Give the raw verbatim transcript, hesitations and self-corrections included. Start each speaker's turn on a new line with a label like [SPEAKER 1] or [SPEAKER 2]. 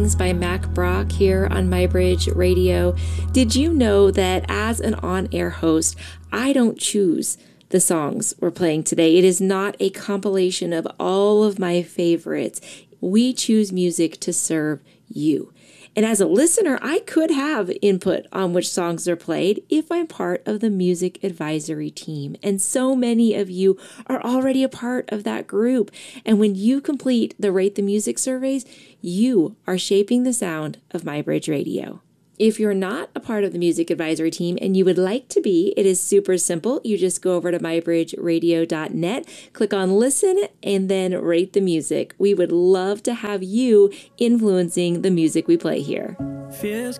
[SPEAKER 1] By Mac Brock here on MyBridge Radio. Did you know that as an on-air host, I don't choose the songs we're playing today? It is not a compilation of all of my favorites. We choose music to serve you. And as a listener, I could have input on which songs are played if I'm part of the music advisory team. And so many of you are already a part of that group. And when you complete the Rate the Music surveys, you are shaping the sound of MyBridge Radio. If you're not a part of the music advisory team and you would like to be, it is super simple. You just go over to my bridge radio dot net, click on listen, and then rate the music. We would love to have you influencing the music we play here.
[SPEAKER 2] Fears